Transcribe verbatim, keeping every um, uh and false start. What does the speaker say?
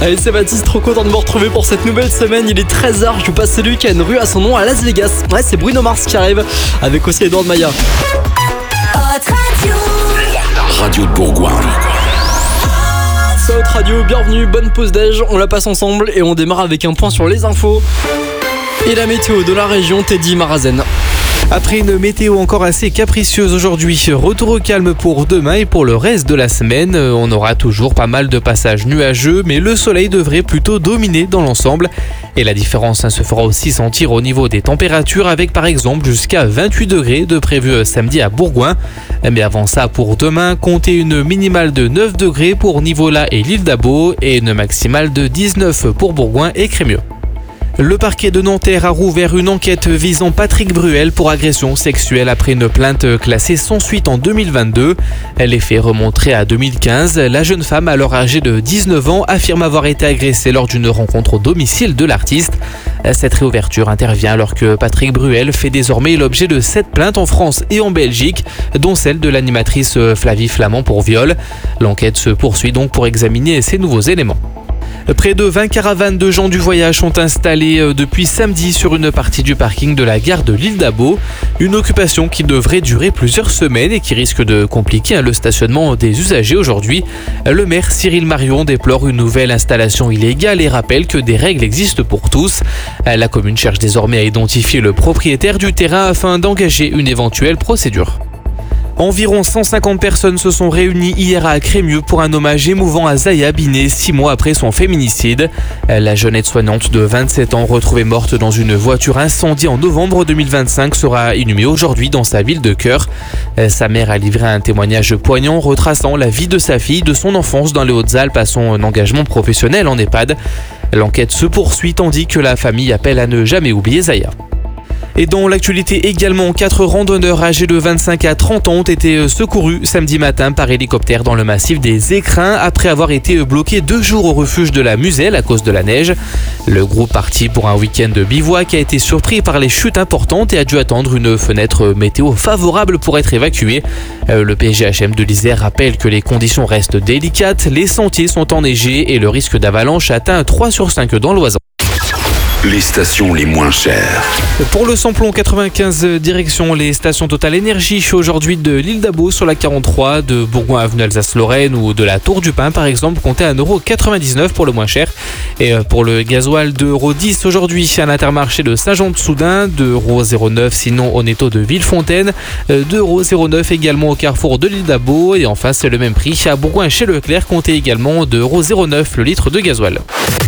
Allez, c'est Baptiste, trop content de vous retrouver pour cette nouvelle semaine. Il est treize heures, je vous passe celui qui a une rue à son nom à Las Vegas. Ouais, c'est Bruno Mars qui arrive, avec aussi Edouard Maya. Radio de Bourgoin. Haute Radio, bienvenue, bonne pause déj, on la passe ensemble et on démarre avec un point sur les infos. Et la météo de la région, Teddy Marazen. Après une météo encore assez capricieuse aujourd'hui, retour au calme pour demain et pour le reste de la semaine. On aura toujours pas mal de passages nuageux, mais le soleil devrait plutôt dominer dans l'ensemble. Et la différence hein, se fera aussi sentir au niveau des températures avec par exemple jusqu'à vingt-huit degrés de prévu samedi à Bourgoin. Mais avant ça, pour demain, comptez une minimale de neuf degrés pour Nivola et l'île d'Abo et une maximale de dix-neuf pour Bourgoin et Crémieux. Le parquet de Nanterre a rouvert une enquête visant Patrick Bruel pour agression sexuelle après une plainte classée sans suite en deux mille vingt-deux. Les faits remonteraient à deux mille quinze. La jeune femme, alors âgée de dix-neuf ans, affirme avoir été agressée lors d'une rencontre au domicile de l'artiste. Cette réouverture intervient alors que Patrick Bruel fait désormais l'objet de sept plaintes en France et en Belgique, dont celle de l'animatrice Flavie Flamand pour viol. L'enquête se poursuit donc pour examiner ces nouveaux éléments. Près de vingt caravanes de gens du voyage sont installées depuis samedi sur une partie du parking de la gare de l'île d'Abo. Une occupation qui devrait durer plusieurs semaines et qui risque de compliquer le stationnement des usagers aujourd'hui. Le maire Cyril Marion déplore une nouvelle installation illégale et rappelle que des règles existent pour tous. La commune cherche désormais à identifier le propriétaire du terrain afin d'engager une éventuelle procédure. Environ cent cinquante personnes se sont réunies hier à Crémieux pour un hommage émouvant à Zaya Binet, six mois après son féminicide. La jeune aide-soignante de vingt-sept ans, retrouvée morte dans une voiture incendiée en novembre deux mille vingt-cinq, sera inhumée aujourd'hui dans sa ville de cœur. Sa mère a livré un témoignage poignant retraçant la vie de sa fille, de son enfance dans les Hautes-Alpes à son engagement professionnel en EHPAD. L'enquête se poursuit tandis que la famille appelle à ne jamais oublier Zaya. Et dans l'actualité également, quatre randonneurs âgés de vingt-cinq à trente ans ont été secourus samedi matin par hélicoptère dans le massif des Écrins après avoir été bloqués deux jours au refuge de la Muselle à cause de la neige. Le groupe parti pour un week-end de bivouac a été surpris par les chutes importantes et a dû attendre une fenêtre météo favorable pour être évacué. Le P G H M de l'Isère rappelle que les conditions restent délicates, les sentiers sont enneigés et le risque d'avalanche atteint trois sur cinq dans l'Oisans. Les stations les moins chères. Pour le samplon quatre-vingt-quinze direction les stations Total Énergie aujourd'hui de l'île d'Abo sur la quarante-trois, de Bourgoin avenue Alsace-Lorraine ou de la Tour du Pin par exemple, comptez un euro quatre-vingt-dix-neuf pour le moins cher. Et pour le gasoil, deux euros dix aujourd'hui à l'Intermarché de Saint-Jean-de-Soudain, deux euros zéro neuf sinon au Netto de Villefontaine, deux euros zéro neuf également au Carrefour de l'île d'Abo et enfin c'est le même prix à Bourgoin chez Leclerc, comptez également deux euros zéro neuf le litre de gasoil.